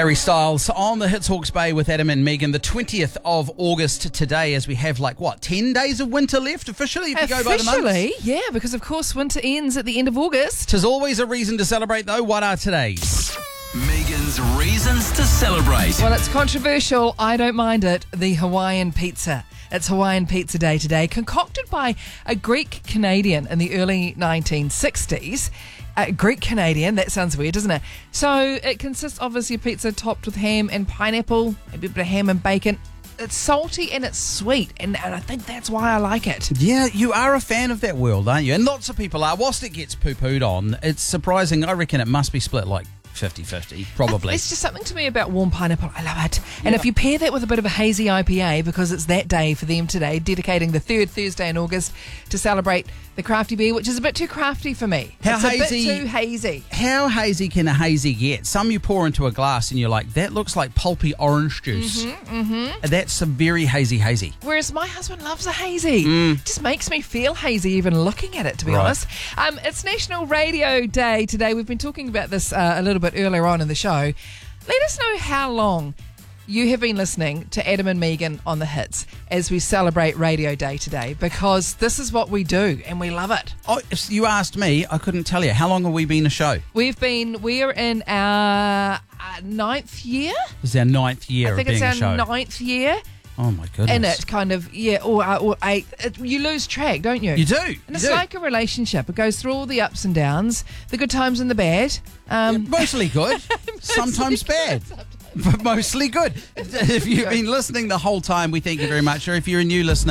Harry Styles on the Hits Hawke's Bay with Adam and Megan, the 20th of August today, as we have 10 days of winter left officially if you go by the months? Officially, yeah, because of course winter ends at the end of August. Tis always a reason to celebrate though. What are today's? Megan's reasons to celebrate. Well, it's controversial. I don't mind it. The Hawaiian pizza. It's Hawaiian Pizza Day today, concocted by a Greek Canadian in the early 1960s. Greek Canadian, that sounds weird, doesn't it? So it consists obviously of pizza topped with ham and pineapple, maybe a bit of ham and bacon. It's salty and it's sweet, and I think that's why I like it. Yeah, you are a fan of that world, aren't you? And lots of people are. Whilst it gets poo-pooed on, it's surprising. I reckon it must be split 50-50, probably. It's just something to me about warm pineapple. I love it. And if you pair that with a bit of a hazy IPA, because it's that day for them today, dedicating the third Thursday in August to celebrate the crafty beer, which is a bit too crafty for me. It's a bit too hazy. How hazy can a hazy get? Some you pour into a glass and you're like, that looks like pulpy orange juice. That's a very hazy. Whereas my husband loves a hazy. It just makes me feel hazy even looking at it, to be honest. It's National Radio Day today. We've been talking about this a little bit earlier on in the show. Let us know how long you have been listening to Adam and Megan on the Hits as we celebrate Radio Day today, because this is what we do and we love it. Oh, if you asked me, I couldn't tell you. How long have we been a show? We're in our ninth year. This is our ninth year of being a show. I think it's our ninth year. Oh my goodness. And it kind of, or eight. You lose track, don't you? You do. And it's like a relationship. It goes through all the ups and downs, the good times and the bad. Mostly good, sometimes bad. But mostly good. If you've been listening the whole time, we thank you very much. Or if you're a new listener,